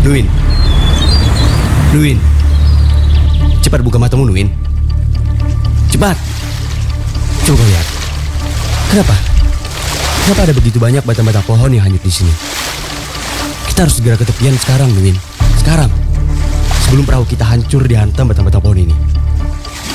Nuin. Nuin. Cepat buka matamu, Nuin. Cepat. Coba kau lihat. Kenapa? Kenapa ada begitu banyak batang-batang pohon yang hanyut di sini? Kita harus segera ke tepian sekarang, Nuin. Sekarang. Sebelum perahu kita hancur dihantam batang-batang pohon ini.